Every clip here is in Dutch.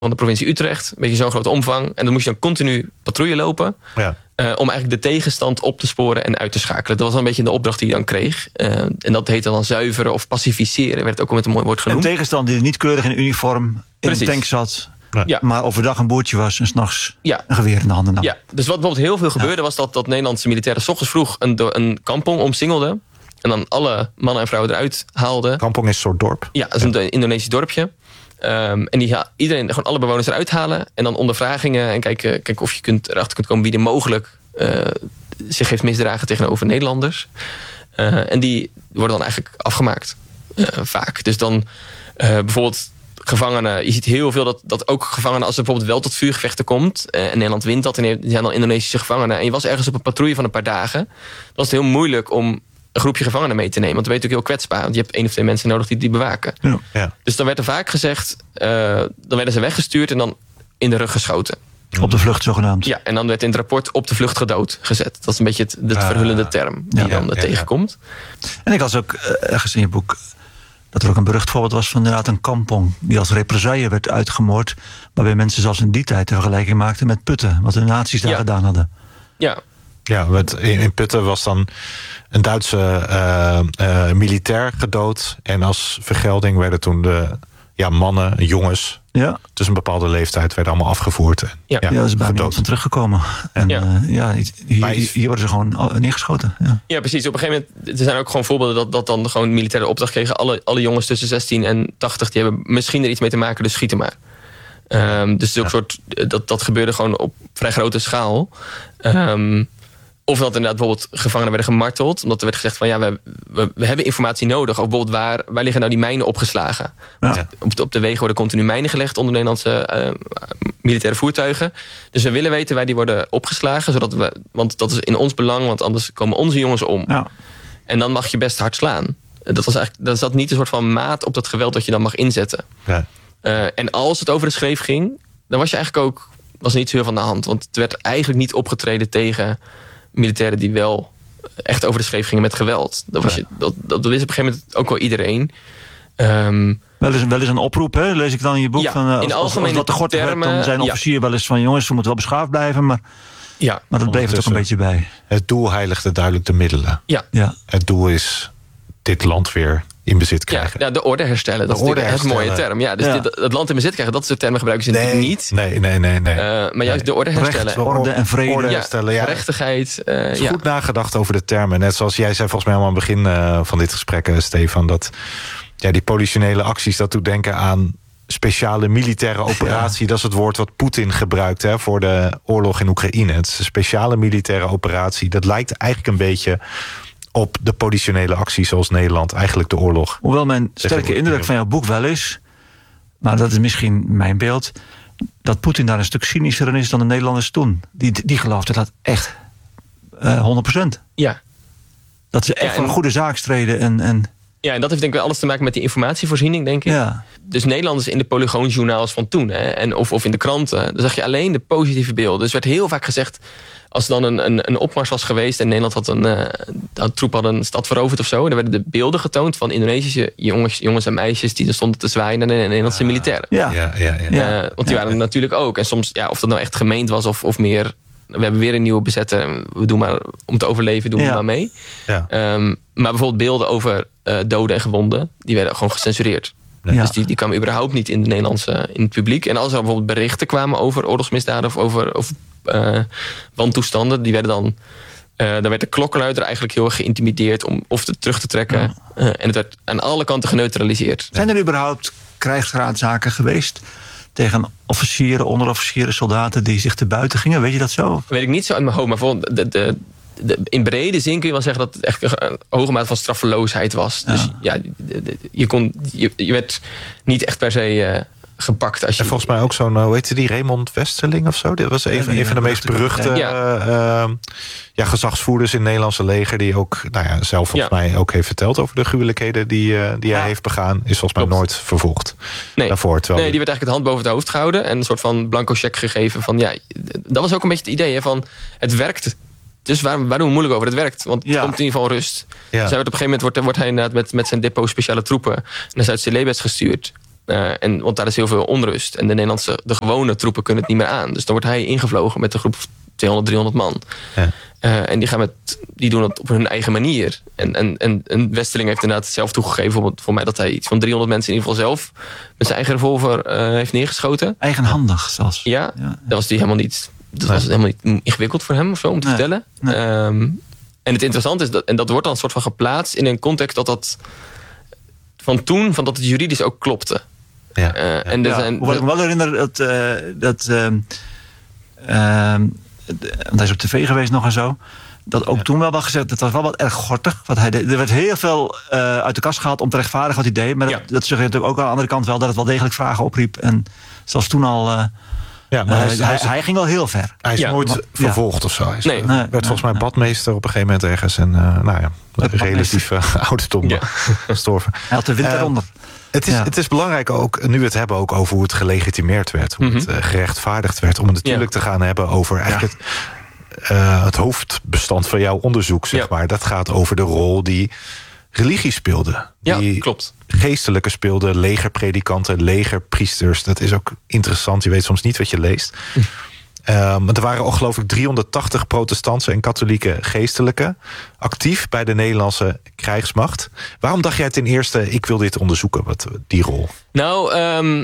van de provincie Utrecht. Een beetje zo'n grote omvang. En dan moest je dan continu patrouille lopen. Ja. Om eigenlijk de tegenstand op te sporen en uit te schakelen. Dat was een beetje de opdracht die je dan kreeg. En dat heette dan zuiveren of pacificeren. Werd ook al met een mooi woord genoemd. Een tegenstander die niet keurig in uniform in een tank zat. Ja. Maar overdag een boertje was en 's nachts een geweer in de handen nam. Ja, dus wat bijvoorbeeld heel veel gebeurde was dat Nederlandse militairen 's ochtends vroeg een kampong omsingelden. En dan alle mannen en vrouwen eruit haalden. Kampong is een soort dorp. Ja, dat is een Indonesisch dorpje. En iedereen, gewoon alle bewoners eruit halen. En dan ondervragingen en kijken of je erachter kunt komen wie er mogelijk zich heeft misdragen tegenover Nederlanders. En die worden dan eigenlijk afgemaakt. Vaak. Dus dan bijvoorbeeld gevangenen. Je ziet heel veel dat ook gevangenen, als er bijvoorbeeld wel tot vuurgevechten komt. En Nederland wint dat. En die zijn dan Indonesische gevangenen. En je was ergens op een patrouille van een paar dagen. Dan was het heel moeilijk om een groepje gevangenen mee te nemen. Want dan ben je natuurlijk heel kwetsbaar. Want je hebt 1 of 2 mensen nodig die bewaken. Ja. Ja. Dus dan werd er vaak gezegd, dan werden ze weggestuurd en dan in de rug geschoten. Op de vlucht zogenaamd. Ja, en dan werd in het rapport op de vlucht gedood gezet. Dat is een beetje de verhullende term die dan tegenkomt. En ik las ook ergens in je boek dat er ook een berucht voorbeeld was van inderdaad een kampong die als represaille werd uitgemoord. Waarbij mensen zelfs in die tijd de vergelijking maakten met Putten. Wat de nazi's daar gedaan hadden. Ja. Ja, in Putten was dan een Duitse militair gedood. En als vergelding werden toen de mannen, jongens, tussen een bepaalde leeftijd werden allemaal afgevoerd. Ja, dat is bijna niemand van teruggekomen. En hier worden ze gewoon neergeschoten. Ja, precies. Op een gegeven moment, er zijn ook gewoon voorbeelden dat dan gewoon militaire opdracht kregen. Alle jongens tussen 16 en 80, die hebben misschien er iets mee te maken, dus schieten maar. Dus dat gebeurde gewoon op vrij grote schaal. Of dat inderdaad bijvoorbeeld gevangenen werden gemarteld. Omdat er werd gezegd van we hebben informatie nodig. Of bijvoorbeeld waar liggen nou die mijnen opgeslagen. Ja. Op de wegen worden continu mijnen gelegd onder Nederlandse militaire voertuigen. Dus we willen weten waar die worden opgeslagen. Want dat is in ons belang, want anders komen onze jongens om. Ja. En dan mag je best hard slaan. Dat zat niet een soort van maat op dat geweld dat je dan mag inzetten. Ja. En als het over de schreef ging, dan was je eigenlijk ook was niet zo heel van de hand. Want het werd eigenlijk niet opgetreden tegen militairen die wel echt over de schreef gingen met geweld. Dat wist op een gegeven moment ook wel iedereen. Wel eens een oproep, hè? Lees ik dan in je boek. Als dat te gortig werd, dan zijn officier wel eens van jongens, we moeten wel beschaafd blijven. Maar dat bleef er toch een beetje bij. Het doel heiligde duidelijk de middelen. Ja. Het doel is dit land weer in bezit krijgen. Ja, de orde herstellen. Dat is natuurlijk een mooie term. Ja, dus het land in bezit krijgen, dat soort termen gebruiken ze natuurlijk niet. Nee. Maar juist de orde herstellen. Recht, orde en vrede. Orde herstellen, gerechtigheid. Het is goed nagedacht over de termen. Net zoals jij zei volgens mij al aan het begin van dit gesprek, Stefan, dat die politionele acties, dat doet denken aan speciale militaire operatie. Dat is het woord wat Poetin gebruikt voor de oorlog in Oekraïne. Het is een speciale militaire operatie. Dat lijkt eigenlijk een beetje op de politionele actie zoals Nederland eigenlijk de oorlog. Hoewel mijn sterke indruk van jouw boek wel is, maar dat is misschien mijn beeld, dat Poetin daar een stuk cynischer in is dan de Nederlanders toen. Die geloofden dat echt 100%. Ja. Dat ze echt voor een goede zaak streden. Ja, en dat heeft denk ik wel alles te maken met die informatievoorziening, denk ik. Ja. Dus Nederlanders in de polygoonjournaals van toen, of in de kranten, dan zag je alleen de positieve beelden. Dus er werd heel vaak gezegd, als er dan een opmars was geweest en Nederland had troep had een stad veroverd of zo, dan werden de beelden getoond van Indonesische jongens en meisjes die er stonden te zwaaien naar de Nederlandse militairen. Ja. Want die waren er natuurlijk ook. En soms, of dat nou echt gemeend was of meer, we hebben weer een nieuwe bezetter, we doen maar om te overleven, doen we maar mee. Ja. Maar bijvoorbeeld beelden over doden en gewonden, die werden gewoon gecensureerd. Ja. Dus die kwamen überhaupt niet in het publiek. En als er bijvoorbeeld berichten kwamen over oorlogsmisdaden of over wantoestanden, die werden dan werd de klokkenluider eigenlijk heel erg geïntimideerd om terug te trekken. En het werd aan alle kanten geneutraliseerd. Zijn er überhaupt krijgsraadzaken geweest tegen officieren, onderofficieren, soldaten die zich te buiten gingen? Weet je dat zo? Weet ik niet zo uit mijn hoofd, maar bijvoorbeeld in brede zin kun je wel zeggen dat het echt een hoge mate van straffeloosheid was. Dus je werd niet echt per se gepakt. Als je, en volgens mij ook zo'n, hoe heette die, Raymond Westerling of zo? Dat was een van de meest beruchte gezagsvoerders in het Nederlandse leger, die ook zelf volgens mij ook heeft verteld over de gruwelijkheden die hij heeft begaan. Is volgens mij nooit vervolgd. Daarvoor, die werd eigenlijk het hand boven het hoofd gehouden en een soort van blanco cheque gegeven van dat was ook een beetje het idee van het werkt. Dus waar doen we moeilijk over? Het werkt, want het komt in ieder geval rust. Dus op een gegeven moment wordt hij inderdaad met zijn depot speciale troepen naar Zuid-Celebes gestuurd. Want daar is heel veel onrust. En de gewone troepen kunnen het niet meer aan. Dus dan wordt hij ingevlogen met een groep 200, 300 man. Ja. En die doen het op hun eigen manier. En Westerling heeft inderdaad zelf toegegeven, voor mij, dat hij iets van 300 mensen in ieder geval zelf met zijn eigen revolver heeft neergeschoten. Eigenhandig zelfs. Ja. Dat was helemaal niet ingewikkeld voor hem of zo om te vertellen. Nee. En het interessante is, dat wordt dan een soort van geplaatst in een context dat van toen, van dat het juridisch ook klopte. Ja. Hoewel ik me wel herinner dat hij is op tv geweest nog en zo. Dat ook toen wel gezegd, dat was wel wat erg gortig. Wat hij deed. Er werd heel veel uit de kast gehaald om te rechtvaardigen wat hij deed. Maar dat zeg je natuurlijk ook aan de andere kant wel, dat het wel degelijk vragen opriep. En zoals toen al. Hij ging wel heel ver. Hij is nooit vervolgd of zo. Hij werd volgens mij badmeester op een gegeven moment ergens. En relatief ouderdom gestorven. Hij had de wind eronder. Het is belangrijk ook, nu we het hebben ook over hoe het gelegitimeerd werd. Hoe het gerechtvaardigd werd. Om het natuurlijk te gaan hebben over eigenlijk het hoofdbestand van jouw onderzoek. Zeg maar. Dat gaat over de rol die religie speelde. Ja, klopt. Geestelijke speelden, legerpredikanten, legerpriesters. Dat is ook interessant. Je weet soms niet wat je leest. Er waren al geloof ik 380 protestantse en katholieke geestelijken actief bij de Nederlandse krijgsmacht. Waarom dacht jij ten eerste, ik wil dit onderzoeken, die rol? Nou,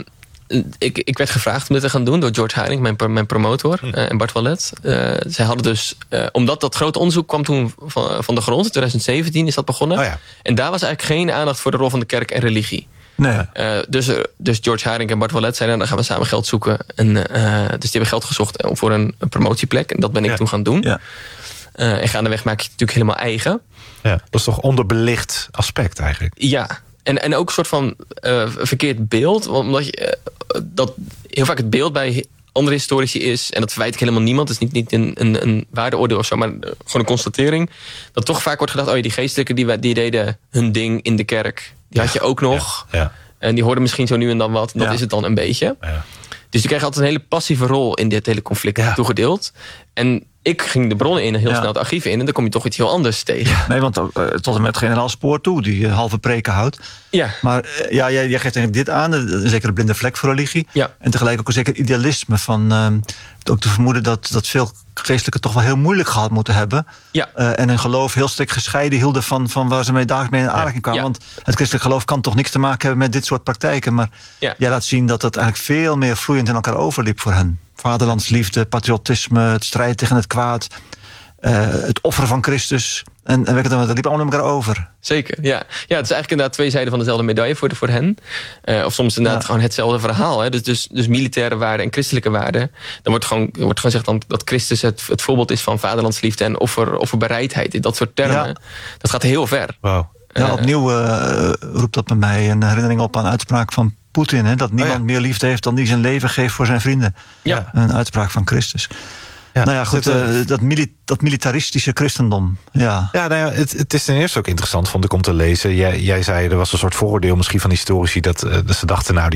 ik werd gevraagd om dit te gaan doen door George Haring, mijn promotor, en Bart Wallet. Zij hadden dus, omdat dat grote onderzoek kwam toen van de grond, in 2017 is dat begonnen. Oh ja. En daar was eigenlijk geen aandacht voor de rol van de kerk en religie. Nee. Dus George Haring en Bart Wallet zeiden, dan gaan we samen geld zoeken. En, dus die hebben geld gezocht voor een promotieplek. En dat ben ik toen gaan doen. Ja. En gaandeweg maak je het natuurlijk helemaal eigen. Ja, dat is toch onderbelicht aspect eigenlijk? Ja, en ook een soort van verkeerd beeld. Omdat je dat heel vaak het beeld bij andere historici is, en dat verwijt ik helemaal niemand, het is niet een waardeoordeel of zo, maar gewoon een constatering, dat toch vaak wordt gedacht, die geestelijken die deden hun ding in de kerk. Die had je ook nog. Ja. En die hoorden misschien zo nu en dan wat. En dat is het dan een beetje. Ja. Dus die kregen altijd een hele passieve rol in dit hele conflict toegedeeld. En ik ging de bronnen in en heel snel het archief in. En dan kom je toch iets heel anders tegen. Ja. Nee, want tot en met generaal Spoor toe, die halve preken houdt. Ja. Maar jij geeft eigenlijk dit aan, een zekere blinde vlek voor religie. Ja. En tegelijk ook een zeker idealisme van ook te vermoeden dat veel geestelijken toch wel heel moeilijk gehad moeten hebben. Ja. En hun geloof heel strikt gescheiden hielden van waar ze dagelijks mee in aanraking kwamen. Ja. Want het christelijk geloof kan toch niks te maken hebben met dit soort praktijken. Maar jij laat zien dat het eigenlijk veel meer vloeiend in elkaar overliep voor hen. Vaderlandsliefde, patriotisme, het strijd tegen het kwaad, het offeren van Christus. En dat liep allemaal met elkaar over. Zeker, ja. Ja, het is eigenlijk inderdaad twee zijden van dezelfde medaille voor hen. Of soms inderdaad gewoon hetzelfde verhaal. Hè. Dus militaire waarden en christelijke waarden. Dan wordt gewoon gezegd dat Christus het voorbeeld is van vaderlandsliefde en offerbereidheid. Dat soort termen. Ja. Dat gaat heel ver. Wow. Ja, opnieuw roept dat bij mij een herinnering op aan een uitspraak van Poetin. Hè, dat niemand meer liefde heeft dan die zijn leven geeft voor zijn vrienden. Ja. Een uitspraak van Christus. Ja, nou ja, goed, dat militaristische christendom. Ja, het is ten eerste ook interessant, vond ik, om te lezen. Jij zei, er was een soort vooroordeel misschien van historici, dat ze dachten,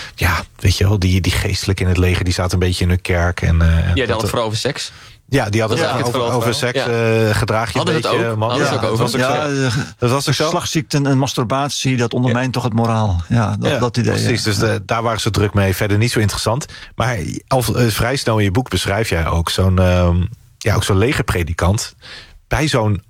die geestelijk in het leger, die zaten een beetje in hun kerk. En, die hadden het vooral over seks. Ja, die hadden het over seks, gedraag je een beetje, man. Dat was ook zo. Slagziekten en masturbatie, dat ondermijnt toch het moraal. Dat idee. Precies, dus daar waren ze druk mee. Verder niet zo interessant. Maar al vrij snel in je boek beschrijf jij ook zo'n legerpredikant bij zo'n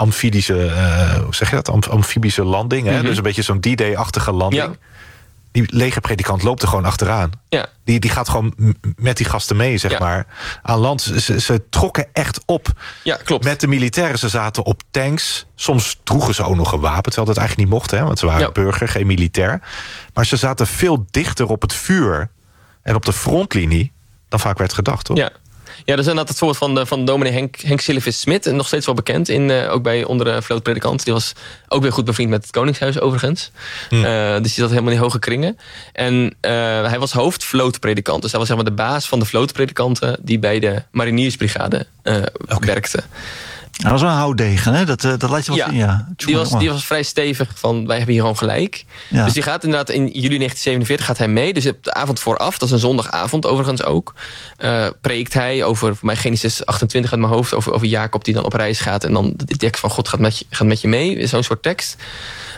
amfibische landing. Hè? Dus een beetje zo'n D-Day-achtige landing. Ja. Die legerpredikant loopt er gewoon achteraan. Ja. Die gaat gewoon met die gasten mee, zeg maar, aan land. Ze trokken echt op met de militairen. Ze zaten op tanks. Soms droegen ze ook nog een wapen, terwijl dat eigenlijk niet mocht, hè, want ze waren burger, geen militair. Maar ze zaten veel dichter op het vuur en op de frontlinie dan vaak werd gedacht, toch? Ja, dat is inderdaad het voorbeeld van dominee Henk Silvis Smit. Nog steeds wel bekend, ook bij onder vlootpredikant. Die was ook weer goed bevriend met het Koningshuis overigens. Dus die zat helemaal in hoge kringen. En hij was hoofdvlootpredikant. Dus hij was zeg maar de baas van de vlootpredikanten die bij de mariniersbrigade werkte. Dat was een houtdegen, hè? Dat laat je wel zien, ja. Die was vrij stevig van, wij hebben hier gewoon gelijk. Ja. Dus die gaat inderdaad in juli 1947 gaat hij mee. Dus op de avond vooraf, dat is een zondagavond overigens ook, preekt hij over, voor mij Genesis 28 uit mijn hoofd, over Jacob die dan op reis gaat en dan de tekst van God gaat met je mee. Zo'n soort tekst.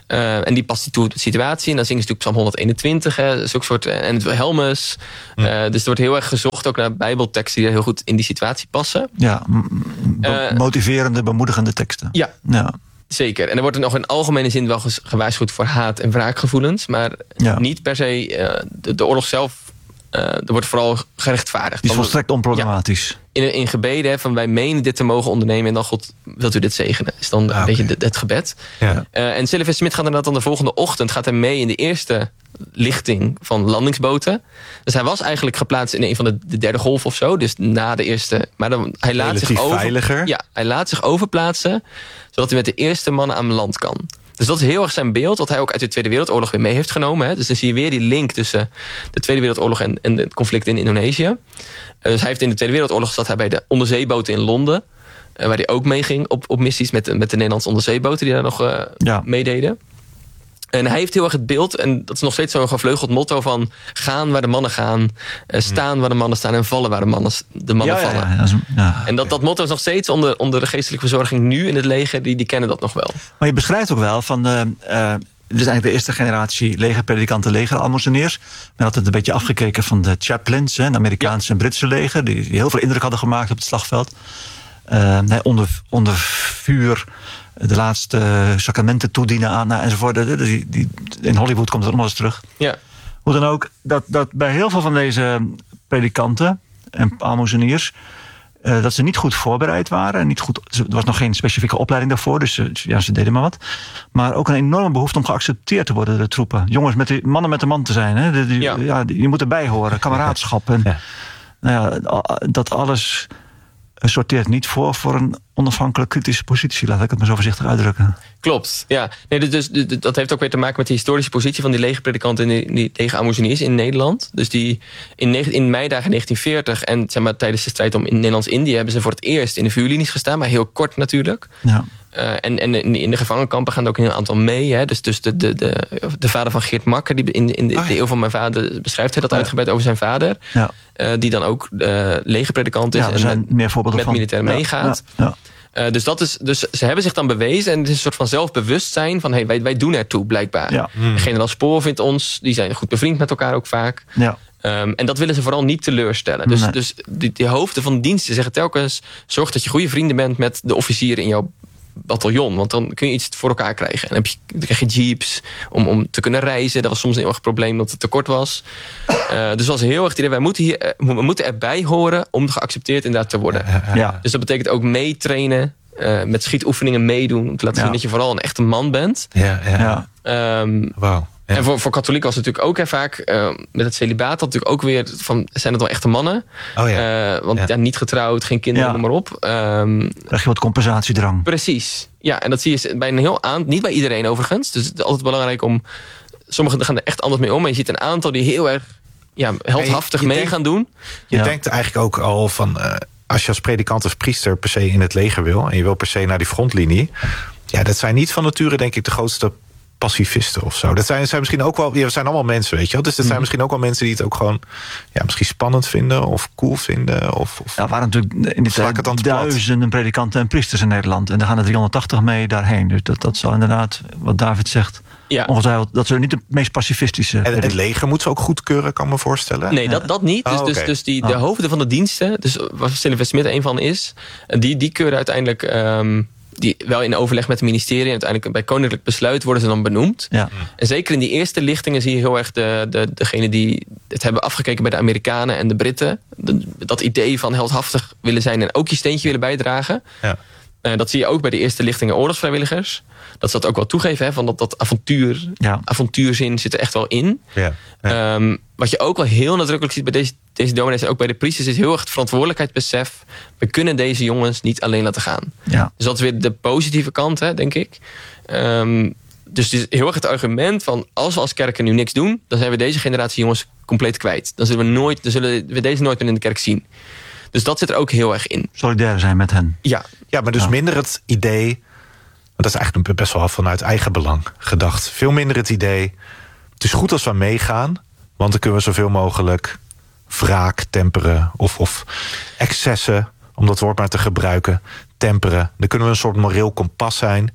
En die past die toe op de situatie. En dan zingen ze natuurlijk Psalm 121. Zulke soort, en het Wilhelmus. Dus er wordt heel erg gezocht ook naar bijbelteksten die heel goed in die situatie passen. Ja, motiverende, bemoedigende teksten. Ja. Zeker. En er wordt er nog in algemene zin wel gewaarschuwd voor haat en wraakgevoelens. Maar niet per se de oorlog zelf. Er wordt vooral gerechtvaardigd. Die is volstrekt onproblematisch. In gebeden van wij menen dit te mogen ondernemen. En dan God, wilt u dit zegenen? Is dan een beetje het gebed. Ja. En Sylvester Smith gaat inderdaad dan de volgende ochtend mee in de eerste lichting van landingsboten. Dus hij was eigenlijk geplaatst in een van de derde golf of zo. Dus na de eerste. Maar hij laat zich veiliger. Ja, hij laat zich overplaatsen. Zodat hij met de eerste mannen aan land kan. Dus dat is heel erg zijn beeld, wat hij ook uit de Tweede Wereldoorlog weer mee heeft genomen. Hè. Dus dan zie je weer die link tussen de Tweede Wereldoorlog en het conflict in Indonesië. Dus hij heeft in de Tweede Wereldoorlog zat hij bij de onderzeeboten in Londen. Waar hij ook meeging op missies met de Nederlandse onderzeeboten die daar nog meededen. En hij heeft heel erg het beeld, en dat is nog steeds zo'n gevleugeld motto van gaan waar de mannen gaan, staan waar de mannen staan en vallen waar de mannen vallen. En dat motto is nog steeds onder de geestelijke verzorging nu in het leger, die kennen dat nog wel. Maar je beschrijft ook wel van dit is eigenlijk de eerste generatie legerpredikanten, legeralmoezeniers. Men had het een beetje afgekeken van de chaplains, het Amerikaanse en Britse leger, die heel veel indruk hadden gemaakt op het slagveld. Onder vuur de laatste sacramenten toedienen aan enzovoort. In Hollywood komt het allemaal eens terug. Ja. Hoe dan ook, dat bij heel veel van deze predikanten en aalmoezeniers dat ze niet goed voorbereid waren. Er was nog geen specifieke opleiding daarvoor, dus ze deden maar wat. Maar ook een enorme behoefte om geaccepteerd te worden door de troepen. Jongens, mannen met de man te zijn. Hè? Die moeten bijhoren, kameraadschap. En, dat alles sorteert niet voor een onafhankelijk kritische positie. Laat ik het maar zo voorzichtig uitdrukken. Klopt, ja. Nee, dus dat heeft ook weer te maken met de historische positie van die legerpredikanten en die legeralmoezeniers in Nederland. Dus die in meidagen 1940 en zeg maar, tijdens de strijd om in Nederlands-Indië hebben ze voor het eerst in de vuurlinies gestaan, maar heel kort natuurlijk. Ja. En in de gevangenkampen gaan er ook een aantal mee. Hè. Dus de vader van Geert Makker, die in de eeuw van mijn vader beschrijft hij dat uitgebreid over zijn vader. Ja. Die dan ook legerpredikant is en met militair meegaat. Ja. Dus ze hebben zich dan bewezen en het is een soort van zelfbewustzijn van hey, wij doen ertoe blijkbaar. Ja. Generaal Spoor vindt ons, die zijn goed bevriend met elkaar ook vaak. Ja. En dat willen ze vooral niet teleurstellen. Dus die hoofden van de diensten zeggen telkens, zorg dat je goede vrienden bent met de officieren in jouw bataljon, want dan kun je iets voor elkaar krijgen. En dan krijg je jeeps om te kunnen reizen. Dat was soms een heel erg probleem dat het tekort was. Dus was heel erg het idee, we moeten erbij horen om geaccepteerd inderdaad te worden. Ja. Dus dat betekent ook meetrainen, met schietoefeningen meedoen, om te laten zien dat je vooral een echte man bent. Wauw. Ja. En voor katholieken was het natuurlijk ook vaak met het celibaat natuurlijk ook weer van zijn het wel echte mannen? Oh ja. Want niet getrouwd, geen kinderen, noem maar op. Krijg je wat compensatiedrang. Precies. Ja, en dat zie je bij een heel niet bij iedereen overigens. Dus het is altijd belangrijk om. Sommigen gaan er echt anders mee om. Maar je ziet een aantal die heel erg heldhaftig gaan doen. Je denkt eigenlijk ook al van als je als predikant of priester per se in het leger wil en je wil per se naar die frontlinie. Ja, dat zijn niet van nature denk ik de grootste pacifisten of zo. Dat zijn misschien ook wel. We zijn allemaal mensen, weet je wel. Dus dat zijn misschien ook wel mensen die het ook gewoon misschien spannend vinden of cool vinden. Of waren natuurlijk in de tijd duizenden predikanten en priesters in Nederland. En daar gaan er 380 mee daarheen. Dus dat zal inderdaad, wat David zegt, ongetwijfeld, dat zullen niet de meest pacifistische. En het leger moet ze ook goedkeuren, kan me voorstellen. Nee, dat niet. Dus de hoofden van de diensten, dus waar Sylvester Smith een van is, die keuren uiteindelijk. Die wel in overleg met het ministerie en uiteindelijk bij koninklijk besluit worden ze dan benoemd. Ja. En zeker in die eerste lichtingen zie je heel erg degene die het hebben afgekeken bij de Amerikanen en de Britten. Dat idee van heldhaftig willen zijn en ook je steentje willen bijdragen. Ja. Dat zie je ook bij de eerste lichtingen oorlogsvrijwilligers. Dat ze dat ook wel toegeven, hè, van dat avontuurzin zit er echt wel in. Ja. Wat je ook wel heel nadrukkelijk ziet bij deze dominees en ook bij de priesters is heel erg het verantwoordelijkheidsbesef. We kunnen deze jongens niet alleen laten gaan. Ja. Dus dat is weer de positieve kant, hè, denk ik. Dus het is heel erg het argument van als we als kerken nu niks doen, dan zijn we deze generatie jongens compleet kwijt. Dan zullen we deze nooit meer in de kerk zien. Dus dat zit er ook heel erg in. Solidair zijn met hen. Ja, maar dus minder het idee. Dat is eigenlijk best wel vanuit eigen belang gedacht. Veel minder het idee. Het is goed als we meegaan, want dan kunnen we zoveel mogelijk wraak temperen of excessen, om dat woord maar te gebruiken, temperen. Dan kunnen we een soort moreel kompas zijn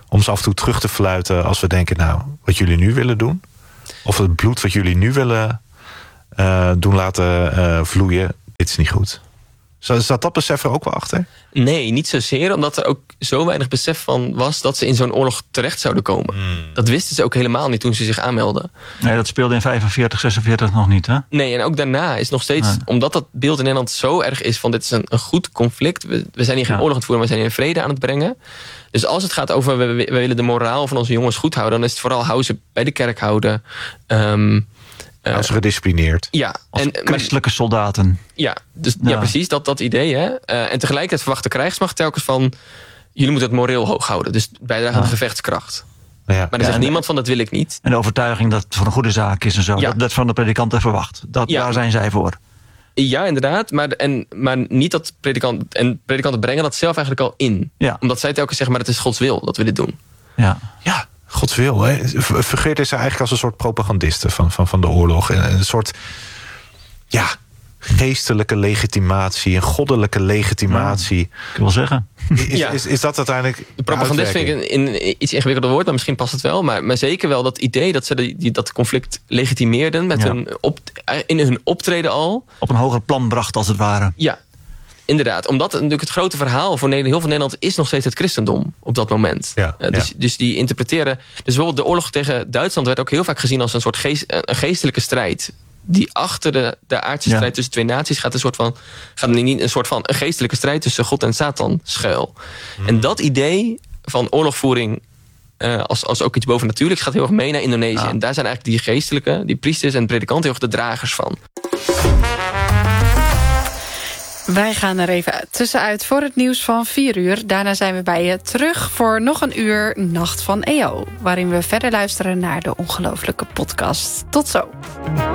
om ze af en toe terug te fluiten als we denken, nou, wat jullie nu willen doen, of het bloed wat jullie nu willen doen laten vloeien, dit is niet goed. Zat dat besef er ook wel achter? Nee, niet zozeer, omdat er ook zo weinig besef van was dat ze in zo'n oorlog terecht zouden komen. Dat wisten ze ook helemaal niet toen ze zich aanmelden. Nee, dat speelde in 45, 46 nog niet, hè? Nee, en ook daarna is nog steeds, omdat dat beeld in Nederland zo erg is van dit is een goed conflict. We zijn hier geen oorlog aan het voeren, maar we zijn hier vrede aan het brengen. Dus als het gaat over we willen de moraal van onze jongens goed houden, dan is het vooral hou ze bij de kerk houden. Als gedisciplineerd. Ja, als christelijke soldaten. Ja, dus, ja precies, dat idee. Hè? En tegelijkertijd verwacht de krijgsmacht telkens van, jullie moeten het moreel hoog houden. Dus bijdragen aan de gevechtskracht. Ja. Maar er zegt niemand van, dat wil ik niet. En de overtuiging dat het voor een goede zaak is en zo. Ja. Dat van de predikanten verwacht. Daar zijn zij voor. Ja, inderdaad. Maar niet dat predikanten... En predikanten brengen dat zelf eigenlijk al in. Ja. Omdat zij telkens zeggen, maar het is Gods wil dat we dit doen. Ja. Gods wil. Hè? Vergeet is eigenlijk als een soort propagandisten van de oorlog. Een soort geestelijke legitimatie, een goddelijke legitimatie. Ik wil zeggen. Is dat uiteindelijk de propagandist vind ik een iets ingewikkelder woord, maar misschien past het wel. Maar zeker wel dat idee dat ze dat conflict legitimeerden met in hun optreden al. Op een hoger plan bracht als het ware. Ja. Inderdaad, omdat natuurlijk het grote verhaal voor heel veel Nederland is nog steeds het christendom op dat moment. Dus die interpreteren. Dus bijvoorbeeld de oorlog tegen Duitsland werd ook heel vaak gezien als een soort geestelijke strijd. Die achter de aardse strijd tussen twee naties gaat niet een soort van een geestelijke strijd tussen God en Satan schuil. En dat idee van oorlogvoering als ook iets bovennatuurlijks gaat heel erg mee naar Indonesië. Ja. En daar zijn eigenlijk die geestelijke, die priesters en predikanten heel erg de dragers van. Wij gaan er even tussenuit voor het nieuws van 4:00. Daarna zijn we bij je terug voor nog een uur Nacht van EO. Waarin we verder luisteren naar de ongelooflijke podcast. Tot zo.